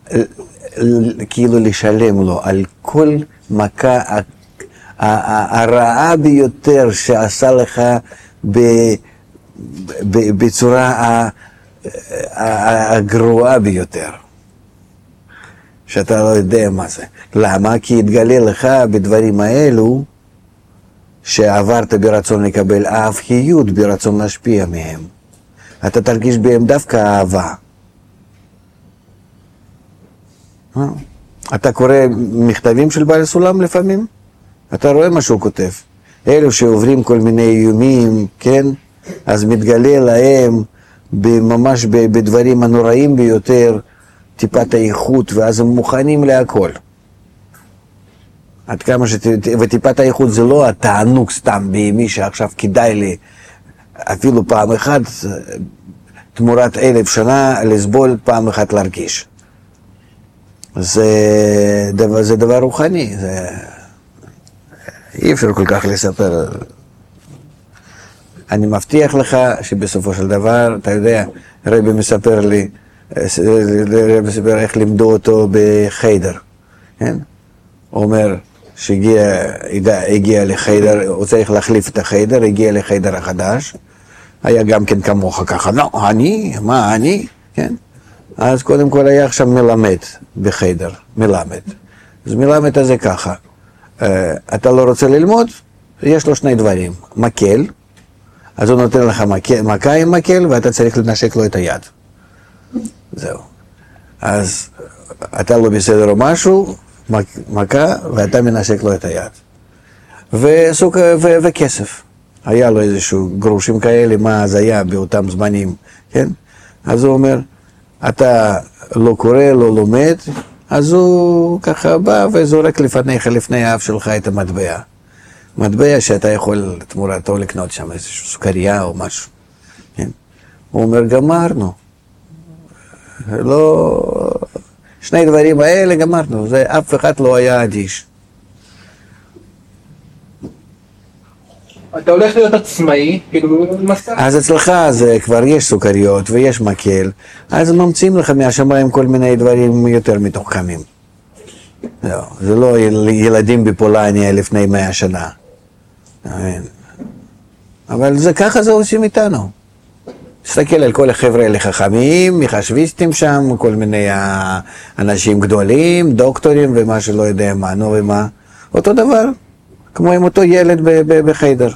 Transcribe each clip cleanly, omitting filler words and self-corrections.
כאילו לשלם לו על כל מכה הרעה ביותר שעשה לך בצורה הגרועה ביותר, שאתה לא יודע מה זה. למה? כי התגלה לך בדברים האלו שעברת ברצון לקבל אהביות, ברצון להשפיע מהם. אתה תרגיש בהם דווקא אהבה. אתה קורא מכתבים של בעל סולם לפעמים? אתה רואה מה שהוא כותב. אלו שעוברים כל מיני איומים, כן? אז מתגלה להם ממש בדברים הנוראים ביותר טיפת האיכות, ואז הם מוכנים להכל. עד כמה וטיפת האיכות זה לא התענוג סתם בימי שעכשיו כדאי לי אפילו פעם אחת תמורת 1000 שנה לסבול, פעם אחת להרגיש. זה דבר רוחני, אי אפשר כל כך לספר. אני מבטיח לך שבסופו של דבר, אתה יודע, רבי מספר לי, איך לימדו אותו בחיידר, כן? הוא אומר שהגיע לחיידר, הוא צריך להחליף את החיידר, הגיע לחיידר החדש, היה גם כן כמוך ככה, לא, מה אני, כן? אז קודם כל היה עכשיו מלמד בחיידר, מלמד. אז מלמד הזה ככה, אתה לא רוצה ללמוד, יש לו 2 דברים, מקל, אז הוא נותן לך מכה עם מקל ואתה צריך לנשק לו את היד. זהו. אז אתה לא בסדר או משהו, מכה ואתה מנשק לו את היד. וכסף. היה לו איזשהו גרושים כאלה, מה אז היה באותם זמנים, כן? אז הוא אומר, אתה לא קורא, לא לומד, אז הוא ככה בא וזורק לפניך, לפני האף שלך את המטבע. מטבע שאתה יכול תמורתו לקנות שם איזושהי סוכריה או משהו. כן? הוא אומר, גמרנו. לא... 2 דברים האלה גמרנו, זה אף אחד לא היה אדיש. אתה הולך להיות עצמאי, כאילו מסע. אז אצלך זה כבר יש סוכריות ויש מקל, אז ממציאים לך מהשמיים כל מיני דברים יותר מתוחכמים. זה לא ילדים בפולניה לפני 100 שנה. אבל זה ככה זה עושים איתנו. תסתכל על כל החבר'ה האלה חכמים, מחשביסטים שם, כל מיני אנשים גדולים, דוקטורים ומה שלא יודע מה, נו ומה. אותו דבר, כמו עם אותו ילד בחיידר.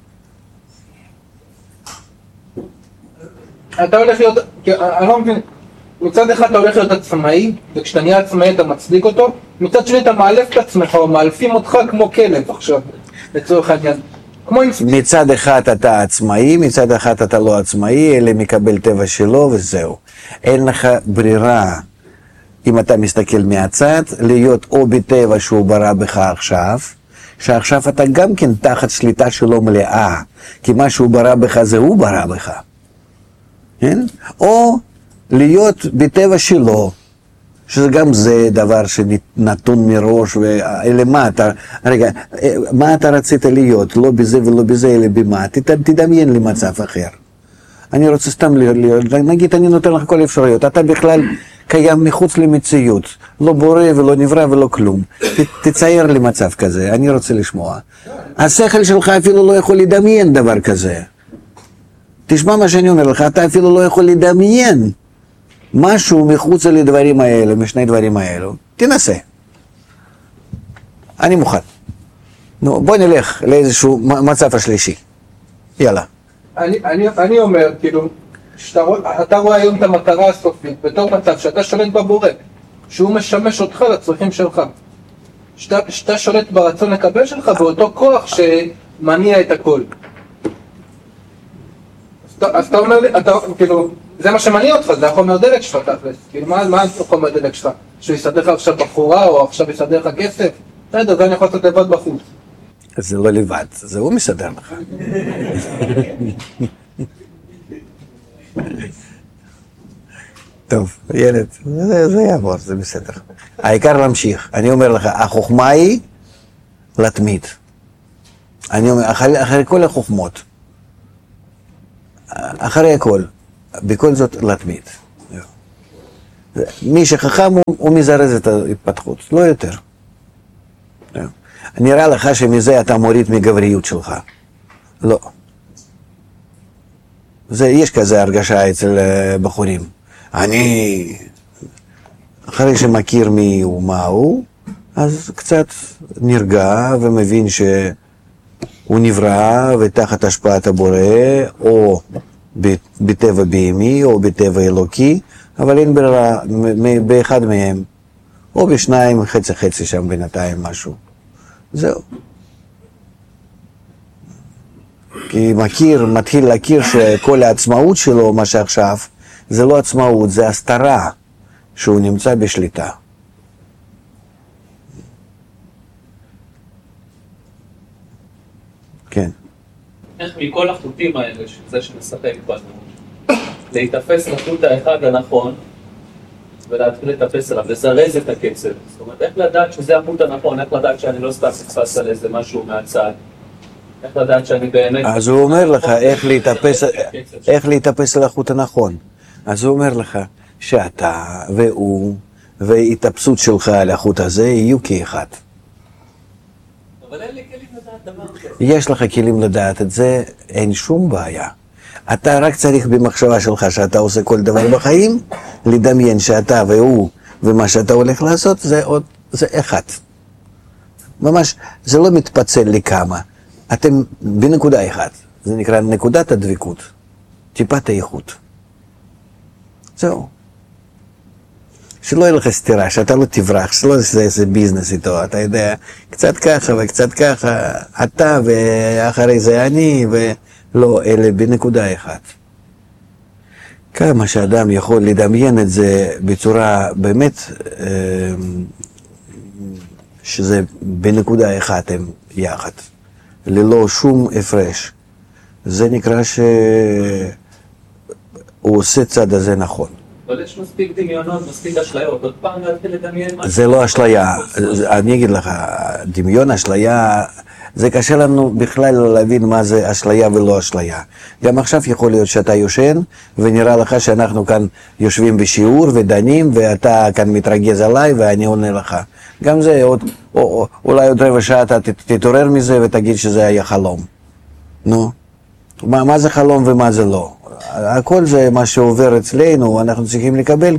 אתה הולך להיות, אני לא מבין, מצד אחד אתה הולך להיות עצמאי, וכשאתה נהיה עצמאי אתה מצדיק אותו, מצד שני אתה מאלף את עצמך, או מאלפים אותך כמו כלב עכשיו, לצורך העניין. מצד אחד אתה עצמאי, מצד אחד אתה לא עצמאי, אלא מקבל טבע שלו וזהו. אין לך ברירה, אם אתה מסתכל מהצד, להיות או בטבע שהוא ברא בך עכשיו, שעכשיו אתה גם כן תחת שליטה שלו מלאה, כי מה שהוא ברא בך זה הוא ברא בך. כן? או להיות בטבע שלו, שזה גם זה דבר שנתון מראש, ולמה אתה, רגע, מה אתה רצית להיות? לא בזה ולא בזה, אלא במה? תדמיין לי מצב אחר. אני רוצה סתם להיות, נגיד אני נותן לך כל אפשרויות, אתה בכלל קיים מחוץ למציאות, לא בורא ולא נברא ולא כלום. תצייר לי מצב כזה, אני רוצה לשמוע. השכל שלך אפילו לא יכול לדמיין דבר כזה. תשמע מה שאני אומר לך, אתה אפילו לא יכול לדמיין משהו מחוץ לדברים האלה, משני דברים האלו. תנסה. אני מוכן. נו, בוא נלך לאיזשהו מצב השלישי. יאללה. אני אומר, כאילו, אתה רואה היום את המטרה הסופית, בתור מצב שאתה שולט בבורא, שהוא משמש אותך לצרכים שלך. שאתה שולט ברצון לקבל שלך, באותו כוח שמניע את הכל. אז אתה אומר לי, כאילו, זה מה שמניע אותך, זה החומר דלק שלך, תכלס. כאילו, מה החומר דלק שלך? שהוא יסדר לך עכשיו בחורה, או עכשיו יסדר לך כסף? בסדר, זה אני יכול לעשות לבד בחוץ. זה לא לבד, זה הוא מסדר לך. טוב, ילד, זה יעבור, זה בסדר. העיקר להמשיך. אני אומר לך, החוכמה היא לתמיד. אני אומר, אחרי כל החוכמות, אחרי הכל, בכל זאת לתמיד. מי שחכם הוא מזרז את ההתפתחות, לא יותר. נראה לך שמזה אתה מוריד מגבריות שלך. לא. יש כזה הרגשה אצל בחורים. אני, אחרי שמכיר מי הוא מה הוא, אז קצת נרגע ומבין שהוא נברא ותחת השפעת הבורא, או בטבע בהמי או בטבע אלוקי, אבל אין ברירה באחד מהם, או בשניים, חצי חצי שם בינתיים משהו. זהו. כי מתחיל להכיר שכל העצמאות שלו, מה שעכשיו, זה לא עצמאות, זה הסתרה שהוא נמצא בשליטה. כן. איך מכל החוטים האלה, שזה שמשחק בנו, להתאפס לחוט האחד הנכון, ולהתחיל לטפס עליו, לזרז את הקצב. זאת אומרת, איך לדעת שזה החוט הנכון, איך לדעת שאני לא סתם נתפס על איזה משהו מהצד, איך לדעת שאני באמת... אז הוא אומר לך איך להתאפס על החוט הנכון. אז הוא אומר לך שאתה והוא וההתאפסות שלך על החוט הזה יהיו כאחד. אבל אין לי כלים לדעת דבר כזה. יש לך כלים לדעת את זה, אין שום בעיה. אתה רק צריך במחשבה שלך שאתה עושה כל דבר בחיים, לדמיין שאתה והוא ומה שאתה הולך לעשות זה אחד. ממש, זה לא מתפצל לכמה. אתם בנקודה אחת. זה נקרא נקודת הדבקות. טיפת האיכות. זהו. שלא יהיה לך סתירה, שאתה לא תברח, שלא יעשה איזה ביזנס איתו, אתה יודע, קצת ככה וקצת ככה, אתה ואחרי זה אני, ולא, אלה בנקודה אחת. כמה שאדם יכול לדמיין את זה בצורה באמת, שזה בנקודה אחת הם יחד, ללא שום הפרש. זה נקרא שהוא עושה צד הזה נכון. אבל יש מספיק דמיונות, מספיק אשליות, עוד פעם להתחיל לדמיין משהו. זה לא אשליה, אני אגיד לך, דמיון, אשליה, זה קשה לנו בכלל לא להבין מה זה אשליה ולא אשליה. גם עכשיו יכול להיות שאתה יושן, ונראה לך שאנחנו כאן יושבים בשיעור ודנים, ואתה כאן מתרגז עליי ואני עונה לך. גם זה, אולי עוד רבע שעה אתה תתעורר מזה ותגיד שזה היה חלום. נו, מה זה חלום ומה זה לא? הכל זה מה שעובר אצלנו, אנחנו צריכים לקבל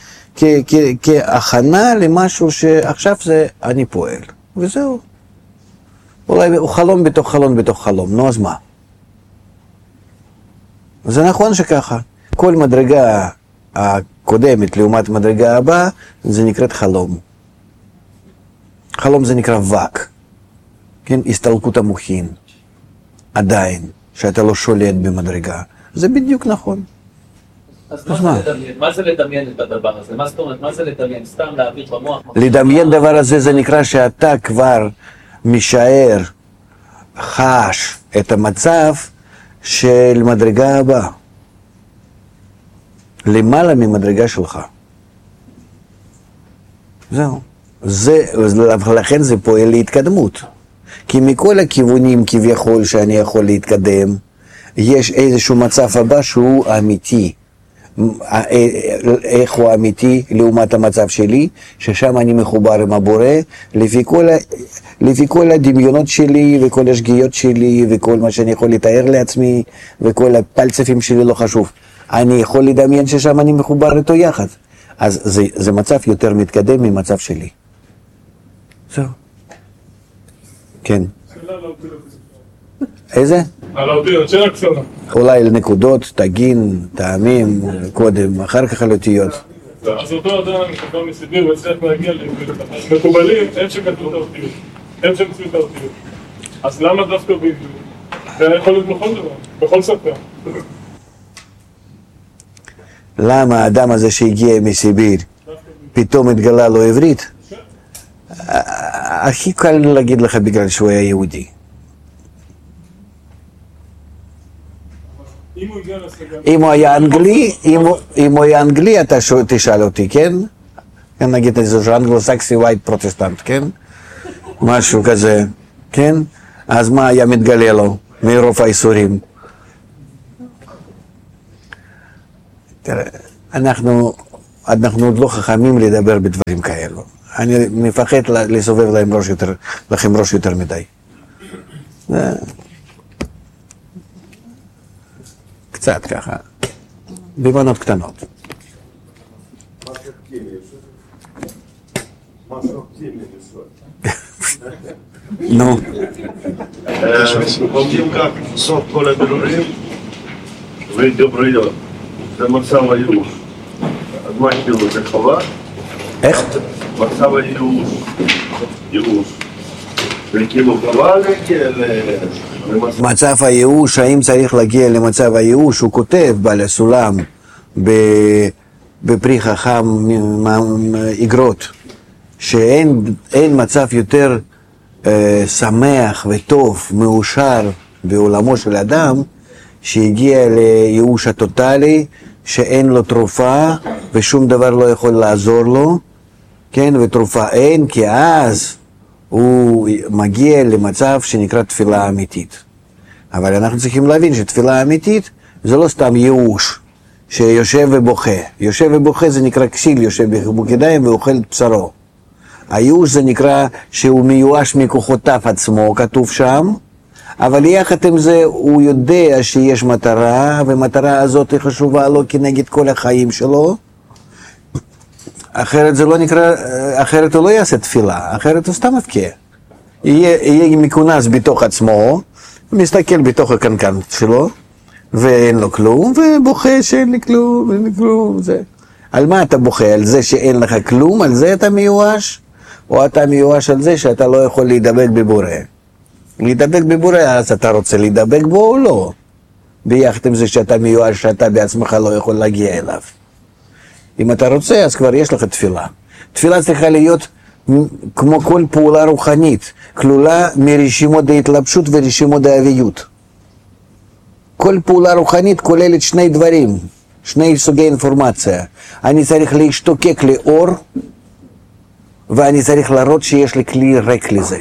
כהכנה למשהו שעכשיו זה אני פועל, וזהו. אולי הוא חלום בתוך חלום בתוך חלום, נו אז מה? זה נכון שככה, כל מדרגה הקודמת לעומת מדרגה הבאה, זה נקראת חלום. חלום זה נקרא וק, כן? הסתלקות המוחין, עדיין, שאתה לא שולט במדרגה. זה בדיוק נכון. אז מה זה לדמיין את הדבר הזה? מה זאת אומרת? מה זה לדמיין? סתם להעביר במוח? לדמיין דבר הזה זה נקרא שאתה כבר משער, חש את המצב של מדרגה הבאה. למעלה ממדרגה שלך. זהו. לכן זה פועל להתקדמות. כי מכל הכיוונים כביכול שאני יכול להתקדם, יש איזשהו מצב הבא שהוא אמיתי. איך הוא אמיתי לעומת המצב שלי, ששם אני מחובר עם הבורא, לפי כל הדמיונות שלי וכל השגיאות שלי וכל מה שאני יכול לתאר לעצמי וכל הפלצפים שלי לא חשוב. אני יכול לדמיין ששם אני מחובר איתו יחד. אז זה מצב יותר מתקדם ממצב שלי. זהו. כן. איזה? על האותיות, שאלה קצרה. אולי לנקודות, תגין, טעמים, קודם, אחר כך על אותיות. אז אותו אדם שכבר מסיביר והצליח להגיע מקובלים, הם שכתבו את האותיות. הם שמצאו את האותיות. אז למה דווקא בעברית? זה יכול להיות בכל דבר, בכל שפה. למה האדם הזה שהגיע מסיביר פתאום התגלה לו עברית? הכי קל להגיד לך בגלל שהוא היה יהודי. אם הוא היה אנגלי, אתה תשאל אותי, כן? נגיד איזה אנגלו-סקסי ווייט פרוטסטנט, כן? משהו כזה, כן? אז מה היה מתגלה לו מרוב האיסורים? תראה, אנחנו אנחנו עוד לא חכמים לדבר בדברים כאלו. אני מפחד לסובב לכם ראש יותר מדי. קצת ככה, במנות קטנות. נו. Помним, как сок коля берурим, выдобрил, זה מצב הייאוש. אז מה כאילו זה חווה? איך? מצב הייאוש. ייאוש. וכאילו חווה להגיע מצב הייאוש, האם צריך להגיע למצב הייאוש? הוא כותב בעל הסולם בפרי חכם איגרות, שאין מצב יותר שמח וטוב, מאושר בעולמו של אדם, שהגיע לייאוש הטוטלי, שאין לו תרופה ושום דבר לא יכול לעזור לו, כן, ותרופה אין, כי אז הוא מגיע למצב שנקרא תפילה אמיתית. אבל אנחנו צריכים להבין שתפילה אמיתית זה לא סתם ייאוש שיושב ובוכה. יושב ובוכה זה נקרא כסיל, יושב בחיבוקי ואוכל את בשרו. הייאוש זה נקרא שהוא מיואש מכוחותיו עצמו, כתוב שם, אבל יחד עם זה הוא יודע שיש מטרה, ומטרה הזאת היא חשובה לו כנגד כל החיים שלו. אחרת זה לא נקרא, אחרת הוא לא יעשה תפילה, אחרת הוא סתם מבקיע. יהיה מכונס בתוך עצמו, מסתכל בתוך הקנקן שלו, ואין לו כלום, ובוכה שאין לי כלום, אין לי כלום, זה. על מה אתה בוכה? על זה שאין לך כלום? על זה אתה מיואש? או אתה מיואש על זה שאתה לא יכול להידבק בבורא? להידבק בבורא, אז אתה רוצה להידבק בו או לא? ביחד עם זה שאתה מיואש, שאתה בעצמך לא יכול להגיע אליו. אם אתה רוצה, אז כבר יש לך תפילה. תפילה צריכה להיות כמו כל פעולה רוחנית, כלולה מרשימות ההתלבשות ורשימות האביות. כל פעולה רוחנית כוללת שני דברים, שני סוגי אינפורמציה. אני צריך להשתוקק לאור, ואני צריך להראות שיש לי כלי ריק לזה.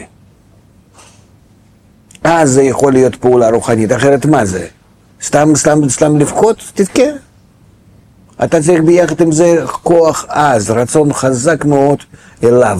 אז זה יכול להיות פעולה רוחנית, אחרת מה זה? סתם לבכות? תבכה. אתה צריך ביחד עם זה כוח עז, רצון חזק מאוד אליו.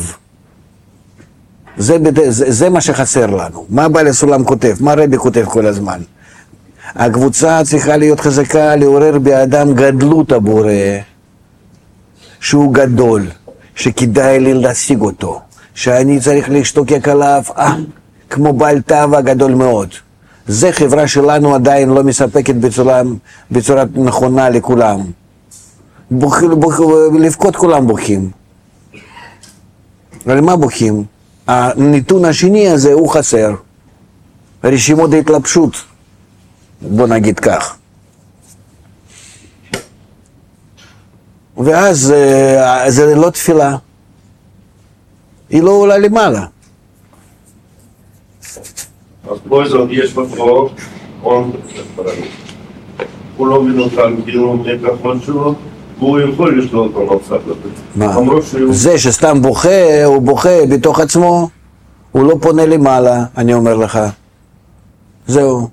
זה מה שחסר לנו. מה בעל הסולם כותב? מה רבי כותב כל הזמן? הקבוצה צריכה להיות חזקה, לעורר באדם גדלות הבורא, שהוא גדול, שכדאי לי להשיג אותו, שאני צריך להשתוקק עליו, כמו בעל טבע גדול מאוד. זה חברה שלנו עדיין לא מספקת בצורה נכונה לכולם. לבכות כולם בוכים. על מה בוכים? הנתון השני הזה הוא חסר. רשימות ההתלבשות. בוא נגיד כך. ואז זה לא תפילה. היא לא עולה למעלה. אז פה זאת יש בחור, הוא לא מנותן כאילו מהכחון שלו, והוא יכול לשלוט במצב הזה. זה שסתם בוכה, הוא בוכה בתוך עצמו, הוא לא פונה למעלה, אני אומר לך. זהו.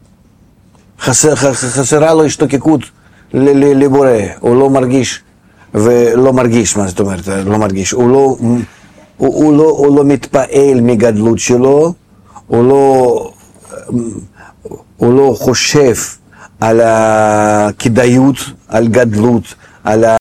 חסרה לו השתוקקות לבורא, הוא לא מרגיש, ולא מרגיש, מה זאת אומרת, לא מרגיש, הוא לא מתפעל מגדלות שלו, הוא לא חושב על הכדאיות, על גדלות, על